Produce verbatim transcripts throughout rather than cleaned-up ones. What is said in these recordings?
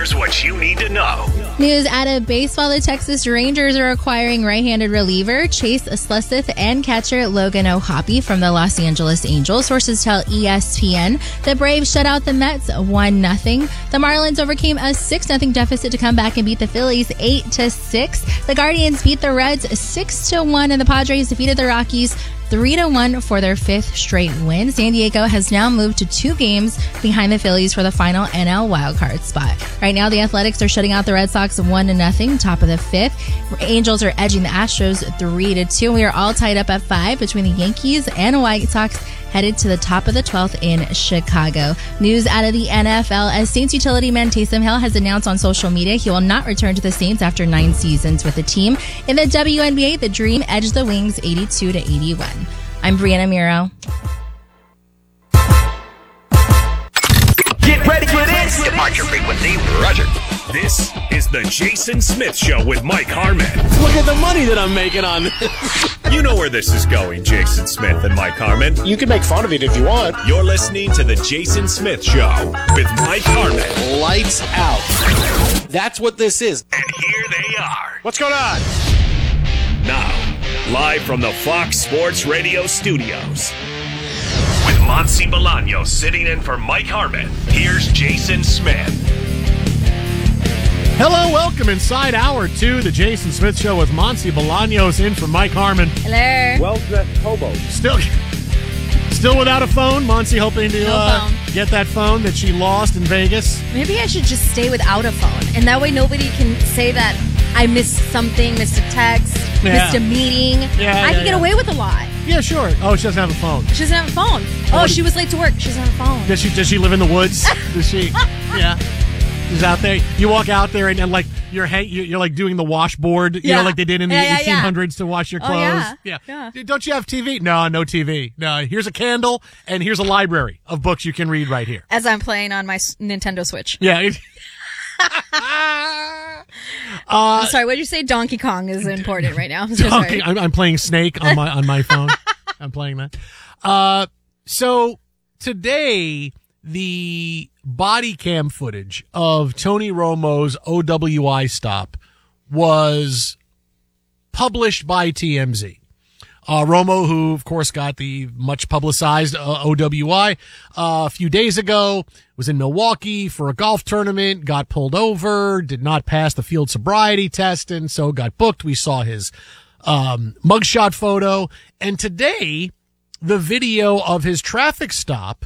Here's what you need to know. News out of baseball. The Texas Rangers are acquiring right-handed reliever Chase Sleseth and catcher Logan O'Hoppe from the Los Angeles Angels. Sources tell E S P N the Braves shut out the Mets one nothing. The Marlins overcame a six nothing deficit to come back and beat the Phillies eight to six. The Guardians beat the Reds six to one, and the Padres defeated the Rockies three to one for their fifth straight win. San Diego has now moved to two games behind the Phillies for the final N L wildcard spot. Right now, the Athletics are shutting out the Red Sox one to nothing, top of the fifth. Angels are edging the Astros three to two. We are all tied up at five between the Yankees and White Sox, headed to the top of the twelfth in Chicago. News out of the N F L as Saints utility man Taysom Hill has announced on social media he will not return to the Saints after nine seasons with the team. In the W N B A, the Dream edged the Wings eighty-two to eighty-one. I'm Brianna Miro. Get ready for this. Departure frequency, Roger. This is the Jason Smith Show with Mike Harmon. Look at the money that I'm making on this. You know where this is going, Jason Smith and Mike Harmon. You can make fun of it if you want. You're listening to the Jason Smith Show with Mike Harmon. Lights out. That's what this is. And here they are. What's going on? Now, live from the Fox Sports Radio studios. With Monsi Bolaños sitting in for Mike Harmon, here's Jason Smith. Hello, welcome inside hour two, the Jason Smith Show with Monsi Bolaños in for Mike Harmon. Hello. Well-dressed hobo. Still, still without a phone. Monsi hoping to No uh, phone. get that phone that she lost in Vegas. Maybe I should just stay without a phone, and that way nobody can say that I missed something, missed a text, Yeah. missed a meeting. Yeah, I yeah, can get yeah. away with a lot. Yeah, sure. Oh, she doesn't have a phone. She doesn't have a phone. Oh, she was late to work. She doesn't have a phone. Does she? Does she live in the woods? Does she? Yeah. She's out there. You walk out there and, and like you're hang, you're you're, like doing the washboard, you Yeah. know, like they did in the Yeah, yeah, yeah. eighteen hundreds to wash your Oh, clothes. yeah. Yeah. Don't you have T V? No, no T V. No. Here's a candle and here's a library of books you can read right here. As I'm playing on my s- Nintendo Switch. Yeah. I'm sorry, what did you say? Donkey Kong is important right now. I'm so Donkey, sorry. I'm, I'm playing Snake on my on my phone. I'm playing that. Uh, so today the body cam footage of Tony Romo's O W I stop was published by T M Z. Uh, Romo, who of course got the much publicized uh, O W I uh, a few days ago, was in Milwaukee for a golf tournament, got pulled over, did not pass the field sobriety test, and so got booked. We saw his um, mugshot photo, and today the video of his traffic stop.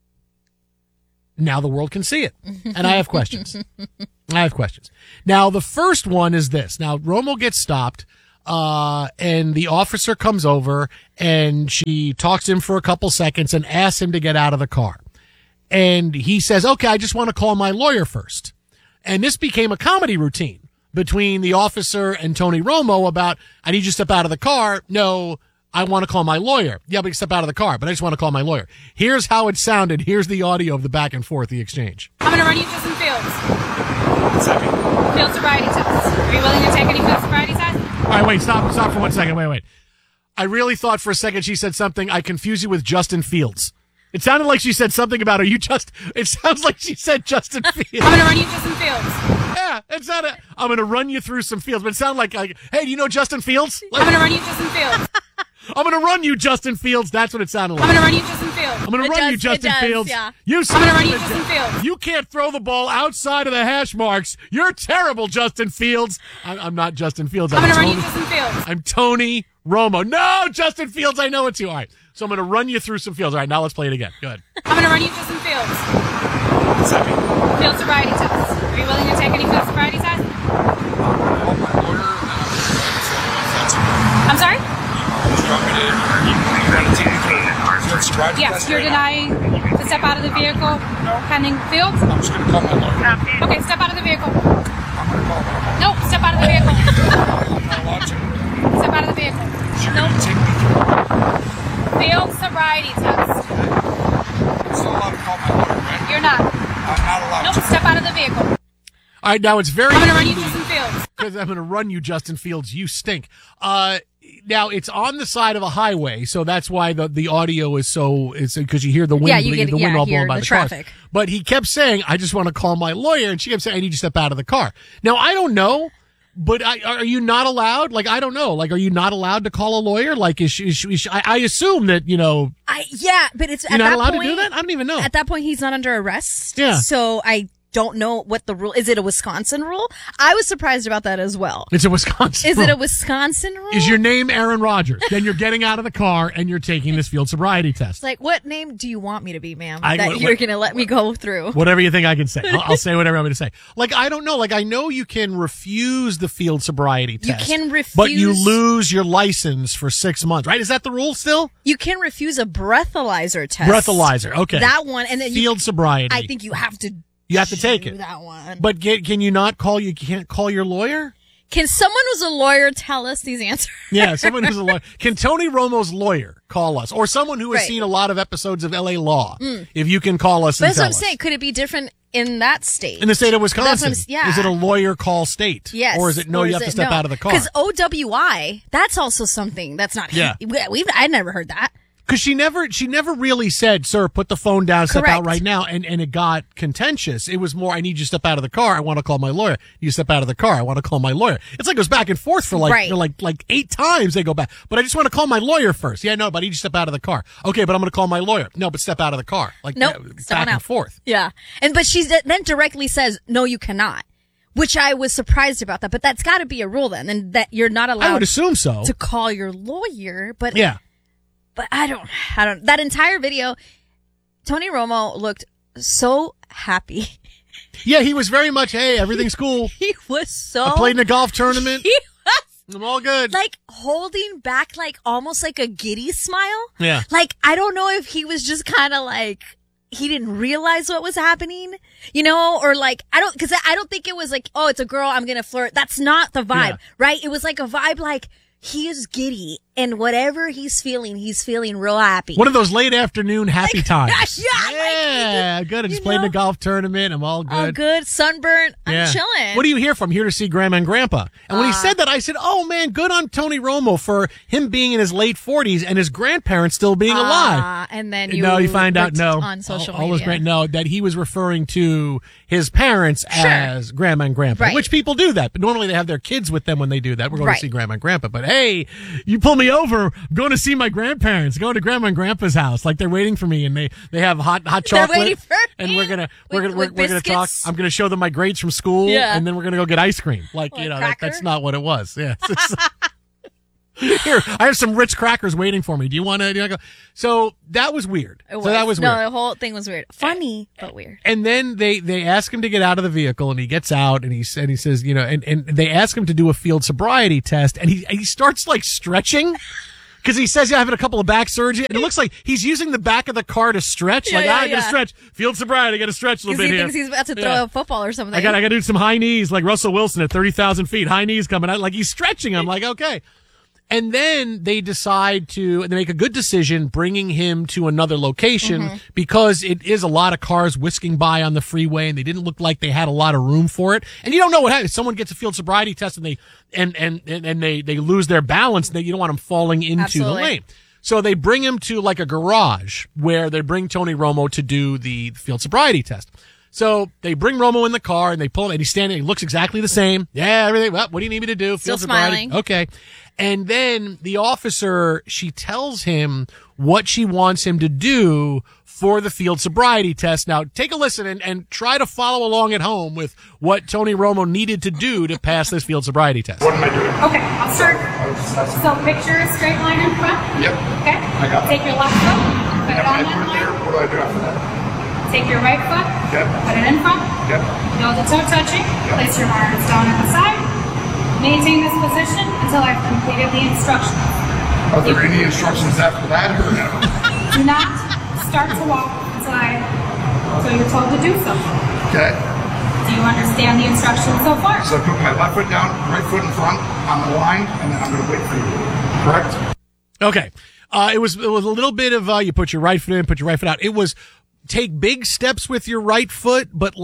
Now the world can see it, and I have questions. I have questions. Now the first one is this. Now Romo gets stopped. Uh, and the officer comes over and she talks to him for a couple seconds and asks him to get out of the car. And he says, okay, I just want to call my lawyer first. And this became a comedy routine between the officer and Tony Romo about, I need you to step out of the car. No, I want to call my lawyer. Yeah, but you step out of the car, but I just want to call my lawyer. Here's how it sounded. Here's the audio of the back and forth, the exchange. I'm going to run you through some fields. One second. Field sobriety tests. Are you willing to take any field sobriety tests? All right, wait, stop, stop for one second. Wait, wait. I really thought for a second she said something. I confused you with Justin Fields. It sounded like she said something about, are you just, it sounds like she said Justin Fields. I'm going to run you through some fields. Yeah, it's not a, I'm going to run you through some fields, but it sounded like, like, hey, do you know Justin Fields? I'm going to run you through some fields. I'm going to run you, Justin Fields. That's what it sounded like. I'm going to run you through some fields. I'm going to It run you, does, it Justin does, Fields. yeah. You I'm going to run you through some fields. You can't throw the ball outside of the hash marks. You're terrible, Justin Fields. I'm, I'm not Justin Fields. I'm going to run you Tony- through some fields. I'm Tony Romo. No, Justin Fields, I know it's you. All right, so I'm going to run you through some fields. All right, now let's play it again. Go ahead. I'm going to run you through some fields. One second. Field sobriety tests. Are you willing to take any field sobriety tests? Call my lawyer, and I'm just going to I'm sorry? you want me to field sobriety Yes, test you're right now? denying to step out of the vehicle pending fields? I'm just going to call my lawyer. Okay, step out of the vehicle. I'm going to call my lawyer. Nope, step out of the vehicle. I'm not allowed to. Step out of the vehicle. You're going to take me through. Field sobriety test. I'm still allowed to call my lawyer, right? You're not. I'm not allowed Nope, to. step out of the vehicle. All right, now it's very I'm going to run you easy through some fields. because I'm going to run you, Justin Fields. You stink. Uh, now it's on the side of a highway, so that's why the, the audio is so, it's because you hear the wind, Yeah, you get- the wind yeah, all hear blown by the the, car. traffic. But he kept saying, I just want to call my lawyer. And she kept saying, I need you to step out of the car. Now, I don't know. But I, are you not allowed? Like, I don't know. Like, are you not allowed to call a lawyer? Like, is she, is she, is she, I, I assume that, you know, I yeah, but it's you're at not that allowed point, to do that? I don't even know. At that point, he's not under arrest. Yeah. So I don't know what the rule is. It a Wisconsin rule? I was surprised about that as well. It's a Wisconsin Is rule. it a Wisconsin rule? Is your name Aaron Rodgers? Then you're getting out of the car and you're taking this field sobriety test. It's like, what name do you want me to be, ma'am? I- that what- you're what- going to let me go through. Whatever you think I can say. I'll, I'll say whatever I'm going to say. Like, I don't know. Like, I know you can refuse the field sobriety You test. can But you refuse- lose your license for six months, right? Is that the rule still? You can refuse a breathalyzer test. Breathalyzer. Okay. That one, and then you, Field sobriety. I think you have to. You have to take do it. That one. But get, can you not call, you can't call your lawyer? Can someone who's a lawyer tell us these answers? Yeah, someone who's a lawyer. Can Tony Romo's lawyer call us? Or someone who has Right. seen a lot of episodes of L A Law. If you can call us But and that's what tell I'm us. saying. Could it be different in that state? In the state of That's what I'm Wisconsin, s- yeah. is it a lawyer call state? Yes. Or is it no, Or you is have to it step no? out of the car? Because O W I, that's also something that's not. Yeah. we, we've I never heard that. Because she never, she never really said, "Sir, put the phone down, step out Correct. right now," and and it got contentious. It was more, "I need you to step out of the car. I want to call my lawyer. You step out of the car. I want to call my lawyer." It's like it goes back and forth for like Right. for like like eight times. They go back, but I just want to call my lawyer first. Yeah, no, but I need you to step out of the car. Okay, but I'm going to call my lawyer. No, but step out of the car. Like Nope. yeah, Step back on and out. forth. Yeah, and but she then directly says, "No, you cannot," which I was surprised about that. But that's got to be a rule then, and that you're not I allowed would assume so. to call your lawyer. But Yeah. but I don't, I don't. That entire video, Tony Romo looked so happy. Yeah, he was very much, hey, everything's cool. He was so. I played in a golf tournament. He was I'm all good. like holding back, like almost like a giddy smile. Yeah. Like I don't know if he was just kind of like he didn't realize what was happening, you know, or like I don't because I don't think it was like, oh, it's a girl, I'm gonna flirt. That's not the vibe, Yeah. right? It was like a vibe like he is giddy and whatever he's feeling, he's feeling real happy. One of those late afternoon happy times. yeah, like, Yeah, good. I just you played in a know? golf tournament. I'm all good. all good, sunburnt. I'm Yeah. chilling. What are you here from? Here to see Grandma and Grandpa. And when he Uh, said that, I said, oh, man, good on Tony Romo for him being in his late forties and his grandparents still being alive. Ah, and then you no, you find out, looked no. on social all, all his media. grand, no, that he was referring to his parents Sure. as Grandma and Grandpa, Right. which people do that. But normally they have their kids with them when they do that. We're going Right. to see Grandma and Grandpa. But hey, you pull me over, I'm going to see my grandparents, going to Grandma and Grandpa's house. Like they're waiting for me and they, they have hot, hot They're chocolate. waiting for and me we're going to, we're with- going to, we're, with we're going to talk. biscuits. I'm going to show them my grades from school. Yeah. And then we're going to go get ice cream. Like, Or you a know, that, cracker? that's not what it was. Yeah. Here, I have some Ritz crackers waiting for me. Do you want to? Do you want to go? So that was weird. It So that was no, weird. the whole thing was weird. Funny, but weird. And then they, they ask him to get out of the vehicle, and he gets out, and he and he says, you know, and, and they ask him to do a field sobriety test, and he he starts like stretching. Because he says, yeah, having a couple of back surgery, and it looks like he's using the back of the car to stretch. Yeah, like, yeah, ah, I gotta yeah. stroach. Field sobriety, I gotta stretch a little Because bit he here. thinks he's about to throw Yeah. a football or something. I got I got to do some high knees like Russell Wilson at thirty thousand feet. High knees coming out. Like he's stretching. I'm like, okay. And then they decide to, and they make a good decision bringing him to another location Mm-hmm. because it is a lot of cars whisking by on the freeway and they didn't look like they had a lot of room for it. And you don't know what happens. Someone gets a field sobriety test and they, and, and, and, and they, they lose their balance. And they, you don't want them falling into Absolutely. the lane. So they bring him to like a garage where they bring Tony Romo to do the field sobriety test. So they bring Romo in the car and they pull him and he's standing. He looks exactly the same. Yeah, everything. Well, what do you need me to do? Still Field sobriety. smiling. Okay. And then the officer, she tells him what she wants him to do for the field sobriety test. Now, take a listen and, and try to follow along at home with what Tony Romo needed to do to pass this field sobriety test. What am I doing? Okay, I'll start. So picture a straight line in front. Yep. Okay? I got it. Take your left foot, put it Yep, on I that put it there. line. What do I do after that? Take your right foot, Yep. put it in front. Yep. Heel to toe touching. Yep. Place your arms down at the side. Maintain this position until I've completed the instructions. Are there any instructions after that or no? Do not start to walk until I until you're told to do so. Okay. Do you understand the instructions so far? So I put my left foot down, right foot in front on the line, and then I'm going to wait for you. Correct? Okay. Uh, it was, it was a little bit of, uh, you put your right foot in, put your right foot out. It was take big steps with your right foot, but like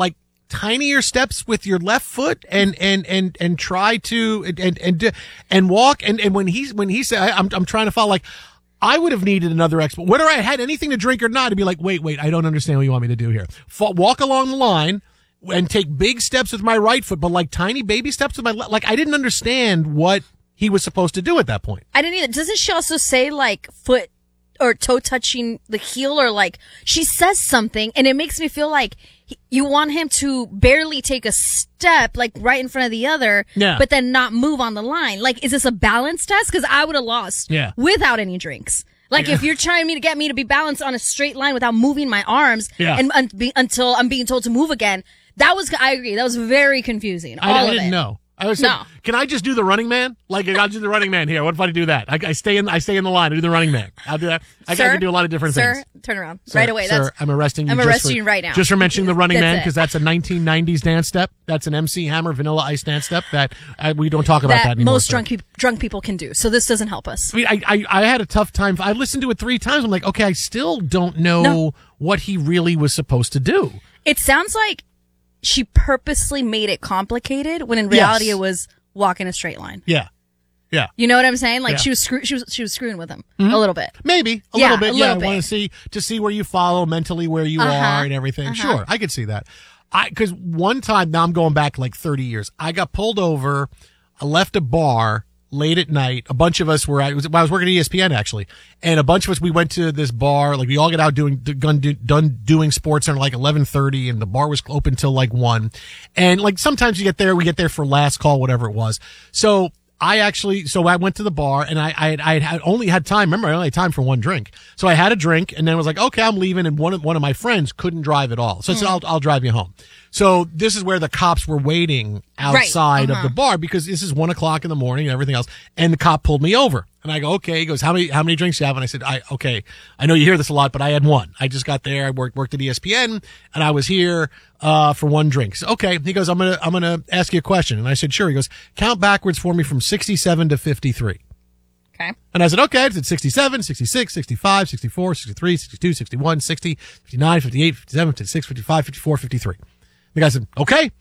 tinier steps with your left foot and and and and try to and and and, and walk and and when he's when he said I'm I'm trying to follow, like I would have needed another expert. Whether I had anything to drink or not, to be like, wait, wait, I don't understand what you want me to do here. F- walk along the line and take big steps with my right foot, but like tiny baby steps with my left. Like I didn't understand what he was supposed to do at that point. I didn't either. Doesn't she also say like foot or toe touching the heel, or like she says something and it makes me feel like he, you want him to barely take a step like right in front of the other, yeah. but then not move on the line. Like, is this a balance test? Because I would have lost yeah. without any drinks. Like yeah. if you're trying me to get me to be balanced on a straight line without moving my arms yeah. and un- be, until I'm being told to move again, that was, I agree, that was very confusing. All I, I of didn't it. know. I was saying, no. Can I just do the running man? Like, I'll do the running man here. What if I do that? I, I stay in, I stay in the line. I do the running man. I'll do that. I, Sir, I can do a lot of different sir, things. Turn around Sir, right away. Sir, That's, I'm arresting you. I'm just arresting for, you right now. Just for mentioning the running That's man, it. because that's a nineteen nineties dance step. That's an M C Hammer Vanilla Ice dance step that uh, we don't talk about that, that anymore. most sir. drunk people, drunk people can do. So this doesn't help us. I mean, I, I, I had a tough time. I listened to it three times. I'm like, okay, I still don't know No. what he really was supposed to do. It sounds like she purposely made it complicated when in reality Yes. it was walk in a straight line. Yeah. Yeah. You know what I'm saying? Like Yeah. she was screw- she was she was screwing with him Mm-hmm. a little bit. Maybe a Yeah, little bit. a yeah, little I want bit. to see to see where you follow mentally, where you Uh-huh. are, and everything. Uh-huh. Sure, I could see that. I because one time now I'm going back like thirty years. I got pulled over. I left a bar late at night. A bunch of us were. I was, I was working at E S P N actually, and a bunch of us we went to this bar. Like we all get out doing done, done doing sports at like eleven thirty, and the bar was open till like one. And like sometimes you get there, we get there for last call, whatever it was. So. I actually, so I went to the bar and I, I, I had only had time. Remember, I only had time for one drink. So I had a drink and then I was like, okay, I'm leaving. And one of, one of my friends couldn't drive at all. So I said, I'll, I'll drive you home. So this is where the cops were waiting outside Right. Uh-huh. of the bar because this is one o'clock in the morning and everything else. And the cop pulled me over and I go, okay. He goes, how many, how many drinks do you have? And I said, I, okay, I know you hear this a lot, but I had one. I just got there. I worked, worked at E S P N and I was here, uh, for one drink. So, okay. He goes, I'm going to, I'm going to ask you a question. And I said, sure. He goes, count backwards for me from sixty-seven to fifty-three. Okay. And I said, okay. I said sixty-seven, sixty-six, sixty-five, sixty-four, sixty-three, sixty-two, sixty-one, sixty, fifty-nine, fifty-eight, fifty-seven, fifty-six, fifty-five, fifty-four, fifty-three. The guy said, okay,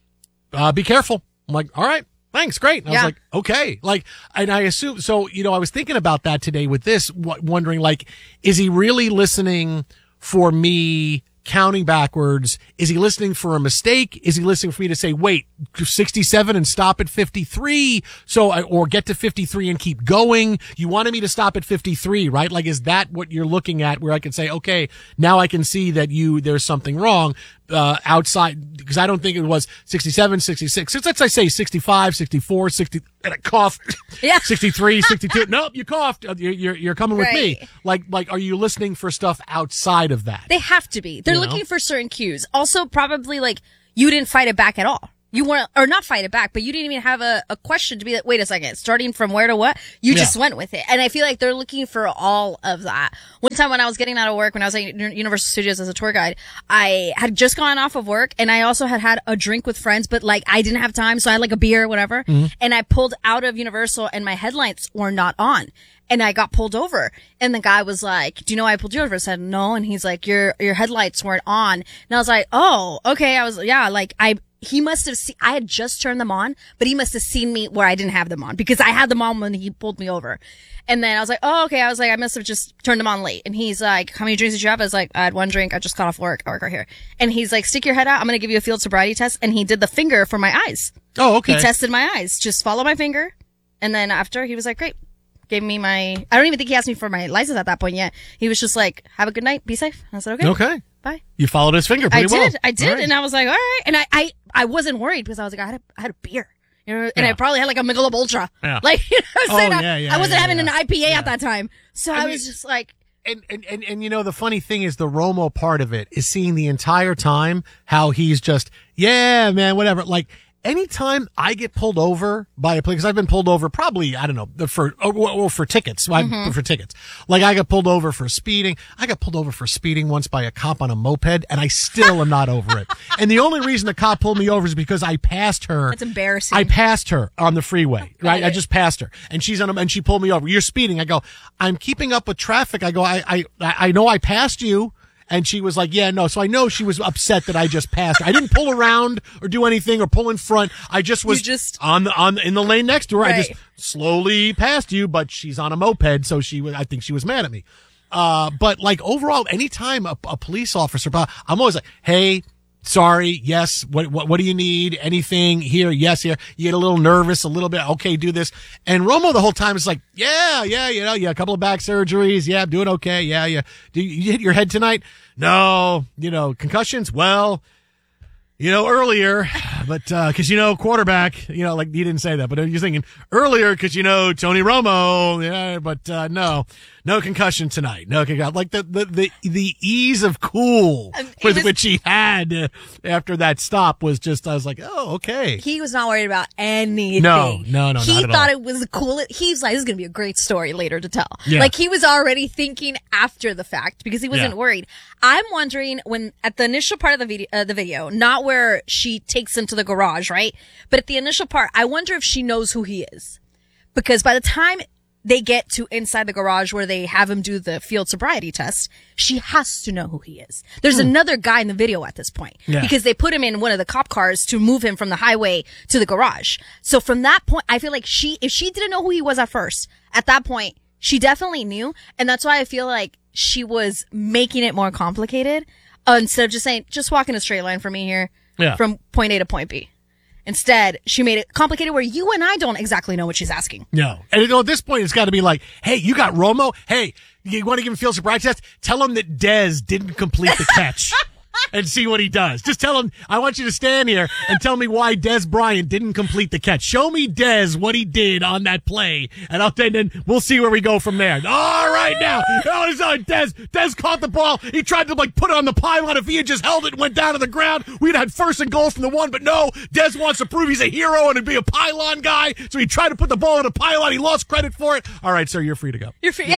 uh, be careful. I'm like, all right, thanks. Great. And I Yeah. was like, okay. Like, and I assume, so, you know, I was thinking about that today with this, w- wondering like, is he really listening for me counting backwards? Is he listening for a mistake? Is he listening for me to say, wait, sixty-seven and stop at fifty-three? So, I, or get to fifty-three and keep going. You wanted me to stop at fifty-three, right? Like, is that what you're looking at where I can say, okay, now I can see that you, there's something wrong, uh, outside, because I don't think it was sixty-seven, sixty-six. Let's I say sixty-five, sixty-four, sixty, and I coughed. Yeah. sixty-three, sixty-two. Nope, you coughed. You're, you're, you're coming with me. Right. Like, like, are you listening for stuff outside of that? They have to be. They're You know? looking for certain cues. Also, probably like you didn't fight it back at all. You weren't, or not fight it back, but you didn't even have a, a question to be like, wait a second, starting from where to what? You Yeah. just went with it. And I feel like they're looking for all of that. One time when I was getting out of work, when I was at Universal Studios as a tour guide, I had just gone off of work and I also had had a drink with friends, but like I didn't have time. So I had like a beer or whatever. Mm-hmm. And I pulled out of Universal and my headlights were not on. And I got pulled over. And the guy was like, do you know why I pulled you over? I said, no. And he's like, your, your headlights weren't on. And I was like, oh, okay. I was, yeah, like I, he must have seen, I had just turned them on, but he must have seen me where I didn't have them on because I had them on when he pulled me over. And then I was like, oh, okay. I was like, I must have just turned them on late. And he's like, how many drinks did you have? I was like, I had one drink. I just got off work. I work right here. And he's like, stick your head out. I'm going to give you a field sobriety test. And he did the finger for my eyes. Oh, okay. He tested my eyes. Just follow my finger. And then after he was like, great. Gave me my, I don't even think he asked me for my license at that point yet. He was just like, have a good night. Be safe. I said, okay. Okay. Bye. You followed his finger I pretty well. did. I did. All right. And I was like, all right. And I, I, I wasn't worried because I was like, I had a, I had a beer. You know, and Yeah. I probably had like a Michelob Ultra. Yeah. Like, you know what I'm Oh, saying? I- yeah, yeah, I wasn't yeah, having yeah. an I P A Yeah. at that time. So I, I was mean- just like, And, and, and, and, you know, the funny thing is the Romo part of it is seeing the entire time how he's just, yeah, man, whatever. Like, anytime I get pulled over by a police, because I've been pulled over probably, I don't know, for, or, or for tickets, mm-hmm. for tickets. Like I got pulled over for speeding. I got pulled over for speeding once by a cop on a moped and I still am not over it. And the only reason the cop pulled me over is because I passed her. That's embarrassing. I passed her on the freeway, right? I it. just passed her and she's on a, and she pulled me over. You're speeding. I go, I'm keeping up with traffic. I go, I, I, I know I passed you. And she was like, yeah, no. So I know she was upset that I just passed her. I didn't pull around or do anything or pull in front. I just was You just- on the, on the, in the lane next to her. I Right. just slowly passed you, but she's on a moped. So she was, I think she was mad at me. Uh, but like overall, anytime a, a police officer, I'm always like, hey, sorry, yes, what, what, what do you need? Anything here? Yes, here. You get a little nervous, a little bit. Okay, do this. And Romo the whole time is like, yeah, yeah, you know, yeah, a couple of back surgeries. Yeah, I'm doing okay. Yeah, yeah. Do you, you hit your head tonight? No. You know, concussions? Well, you know, earlier, but, uh, cause you know, quarterback, you know, like he didn't say that, but you're thinking earlier cause you know, Tony Romo, yeah, but, uh, no, no concussion tonight. No concussion. Like the, the, the, the ease of cool Um, he with was- which he had uh, after that stop was just, I was like, oh, okay. He was not worried about anything. No, no, no, He not at thought all. it was cool. He's like, this is going to be a great story later to tell. Yeah. Like he was already thinking after the fact because he wasn't Yeah. worried. I'm wondering when at the initial part of the video, uh, the video, not where she takes him to the garage, right? But at the initial part, I wonder if she knows who he is. Because by the time they get to inside the garage where they have him do the field sobriety test, she has to know who he is. There's another guy in the video at this point. Yeah. Because they put him in one of the cop cars to move him from the highway to the garage. So from that point, I feel like she, if she didn't know who he was at first, at that point, she definitely knew. And that's why I feel like she was making it more complicated uh, instead of just saying, just walk in a straight line for me here Yeah. from point A to point B. Instead, she made it complicated where you and I don't exactly know what she's asking. No. And you know, at this point, it's got to be like, hey, you got Romo? Hey, you want to give him a field sobriety test? Tell him that Dez didn't complete the catch. And see what he does. Just tell him, I want you to stand here and tell me why Dez Bryant didn't complete the catch. Show me Dez what he did on that play, and I'll and then we'll see where we go from there. All right, now, oh, it's on Dez. Dez caught the ball. He tried to like put it on the pylon. If he had just held it and went down to the ground, we'd had first and goals from the one. But no, Dez wants to prove he's a hero and to be a pylon guy. So he tried to put the ball in a pylon. He lost credit for it. All right, sir, you're free to go. You're free.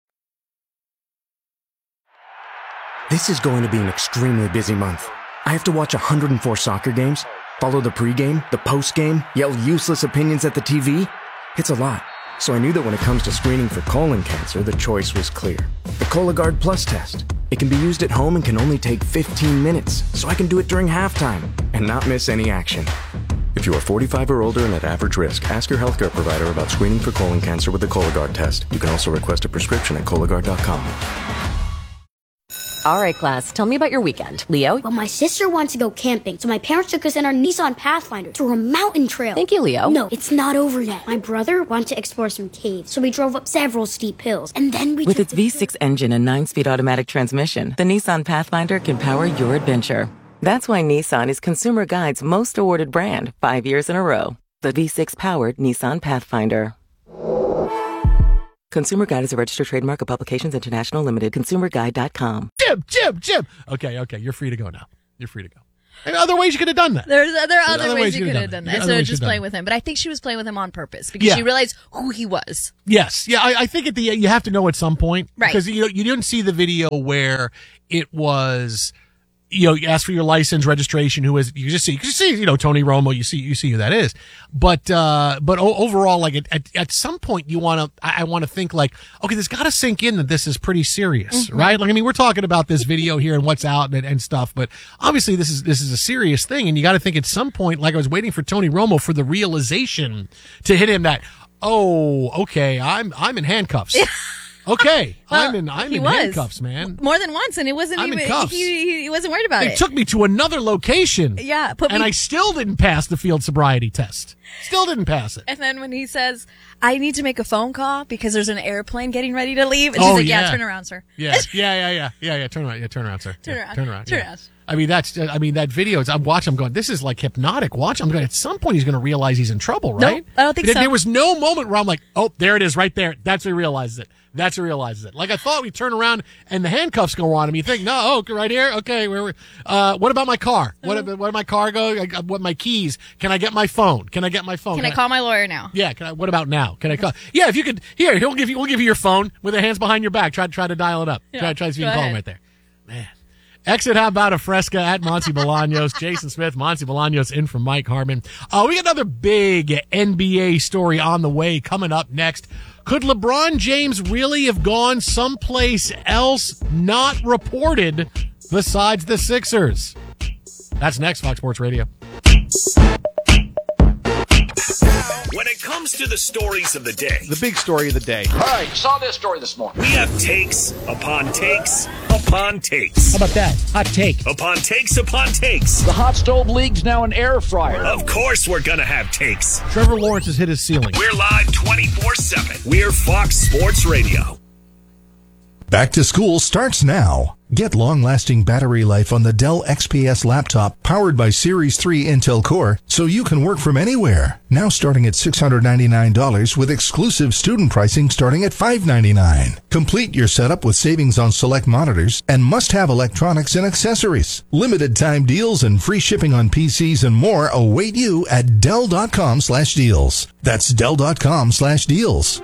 This is going to be an extremely busy month. I have to watch one hundred four soccer games, follow the pregame, the postgame, yell useless opinions at the T V. It's a lot. So I knew that when it comes to screening for colon cancer, the choice was clear. The Cologuard Plus test. It can be used at home and can only take fifteen minutes, so I can do it during halftime and not miss any action. If you are forty-five or older and at average risk, ask your healthcare provider about screening for colon cancer with the Cologuard test. You can also request a prescription at Cologuard dot com. All right, class, tell me about your weekend. Leo? Well, my sister wants to go camping, so my parents took us in our Nissan Pathfinder to a mountain trail. Thank you, Leo. No, it's not over yet. My brother wanted to explore some caves, so we drove up several steep hills, and then we With took its the V six engine and nine-speed automatic transmission, the Nissan Pathfinder can power your adventure. That's why Nissan is Consumer Guide's most awarded brand, five years in a row. The V six-powered Nissan Pathfinder. Consumer Guide is a registered trademark of Publications International Limited. consumer guide dot com. Jim, Jim, Jim. Okay, okay, you're free to go now. You're free to go. And other ways you could have done that. There's there are other, other ways, ways you you could could've have done done it. that Other instead of ways just you've playing done with him. But I think she was playing with him on purpose because Yeah. she realized who he was. Yes, yeah, I, I think at the you have to know at some point, Right. Because you know you didn't see the video where it was, you know, you ask for your license, registration, who is you just see you just see you know Tony Romo, you see you see who that is, but uh, but o- overall, like at, at at some point you want to I, I want to think like, okay, there's got to sink in that this is pretty serious, Mm-hmm. right? Like I mean, we're talking about this video here and what's out and, and stuff, but obviously this is this is a serious thing, and you got to think at some point, like I was waiting for Tony Romo for the realization to hit him that, oh, okay, I'm I'm in handcuffs. Okay, Well, I'm in I'm he in was. handcuffs, man. More than once, and it wasn't I'm in even cuffs. he, he he wasn't worried about It it. took me to another location. Yeah, put and me- I still didn't pass the field sobriety test. Still didn't pass it. And then when he says, "I need to make a phone call because there's an airplane getting ready to leave," and Oh, she's like, "Yeah, yeah. turn around, sir." Yeah, yeah, yeah, yeah, yeah, yeah. Turn around, yeah, turn around, sir. Turn Yeah, around. turn around, Turn yeah. around. I mean, that's. I mean, that video. is- I'm watching. I'm going. This is like hypnotic. Watch. I'm going. At some point, he's going to realize he's in trouble, right? I don't think there, so. There was no moment where I'm like, oh, there it is, right there. That's where he realizes it. That's where he realizes it. Like I thought, we turn around and the handcuffs go on him. You think, no, oh, right here. Okay, where? we Uh, what about my car? What? Uh-huh. What? My car go? I, I- what? My keys? Can I get my phone? Can I get my phone? Can I call my lawyer now? Yeah. Can I, what about now? Can I call? Yeah. If you could. Here, he'll give you. We'll give you your phone with the hands behind your back. Try try to dial it up. Yeah, try try to see if you go can call him ahead. right there. Man. Exit, how about a fresca at Monty Bolaños? Jason Smith, Monty Bolaños in from Mike Harmon. Uh, we got another big N B A story on the way coming up next. Could LeBron James really have gone someplace else not reported besides the Sixers? That's next, Fox Sports Radio. When it comes to the stories of the day, The big story of the day. All right, saw this story this morning. we have takes upon takes upon takes. How about that? Hot take. Upon takes upon takes. The hot stove league's now an air fryer. Of course we're going to have takes. Trevor Lawrence has hit his ceiling. We're live twenty-four seven. We're Fox Sports Radio. Back to school starts now. Get long-lasting battery life on the Dell X P S laptop powered by Series three Intel Core so you can work from anywhere. Now starting at six hundred ninety-nine dollars with exclusive student pricing starting at five hundred ninety-nine dollars. Complete your setup with savings on select monitors and must-have electronics and accessories. Limited time deals and free shipping on P Cs and more await you at Dell.com slash deals. That's Dell.com slash deals.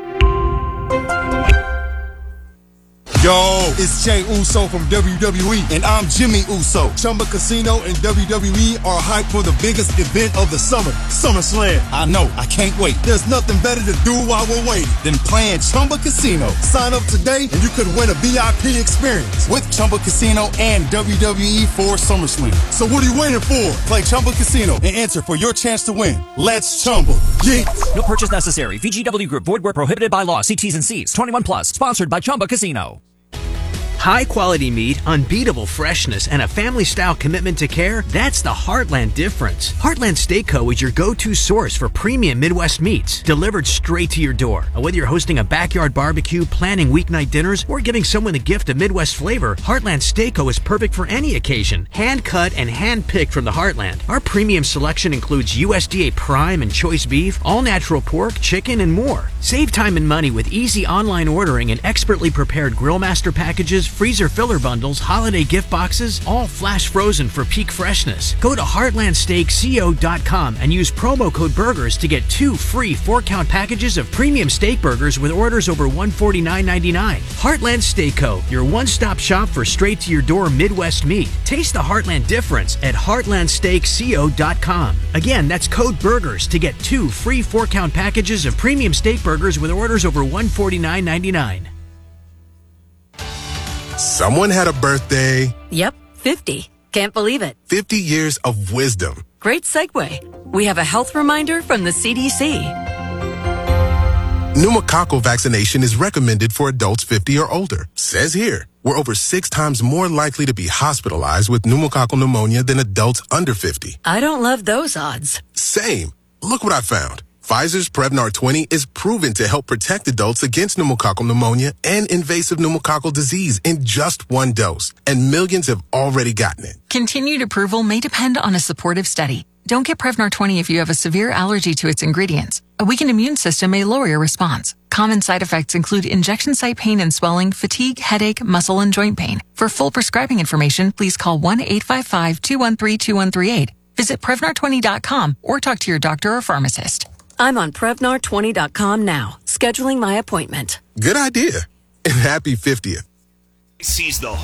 Yo, it's Jey Uso from W W E, and I'm Jimmy Uso. Chumba Casino and W W E are hyped for the biggest event of the summer, SummerSlam. I know, I can't wait. There's nothing better to do while we're waiting than playing Chumba Casino. Sign up today and you could win a V I P experience with Chumba Casino and W W E for SummerSlam. So what are you waiting for? Play Chumba Casino and enter for your chance to win. Let's Chumba. Yeah. No purchase necessary. V G W Group. Void where prohibited by law. See T's and C's. twenty-one plus. Sponsored by Chumba Casino. High-quality meat, unbeatable freshness, and a family-style commitment to care, that's the Heartland difference. Heartland Steak Co. is your go-to source for premium Midwest meats, delivered straight to your door. And whether you're hosting a backyard barbecue, planning weeknight dinners, or giving someone a gift of Midwest flavor, Heartland Steak Co. is perfect for any occasion. Hand-cut and hand-picked from the Heartland. Our premium selection includes U S D A Prime and Choice Beef, all-natural pork, chicken, and more. Save time and money with easy online ordering and expertly prepared Grill Master packages, freezer filler bundles, holiday gift boxes, all flash frozen for peak freshness. Go to heartland steak co dot com and use promo code BURGERS to get two free four-count packages of premium steak burgers with orders over one hundred forty-nine ninety-nine. Heartland Steak Co., your one-stop shop for straight-to-your-door Midwest meat. Taste the Heartland difference at heartland steak co dot com. Again, that's code BURGERS to get two free four-count packages of premium steak burgers with orders over one hundred forty-nine ninety-nine. Someone had a birthday. Yep, fifty. Can't believe it. fifty years of wisdom. Great segue. We have a health reminder from the C D C. Pneumococcal vaccination is recommended for adults fifty or older. Says here, we're over six times more likely to be hospitalized with pneumococcal pneumonia than adults under fifty. I don't love those odds. Same. Look what I found. Pfizer's Prevnar twenty is proven to help protect adults against pneumococcal pneumonia and invasive pneumococcal disease in just one dose. And millions have already gotten it. Continued approval may depend on a supportive study. Don't get Prevnar twenty if you have a severe allergy to its ingredients. A weakened immune system may lower your response. Common side effects include injection site pain and swelling, fatigue, headache, muscle, and joint pain. For full prescribing information, please call one eight five five, two one three, two one three eight. Visit Prevnar twenty dot com or talk to your doctor or pharmacist. I'm on Prevnar twenty dot com now, scheduling my appointment. Good idea. And happy fiftieth. Sees the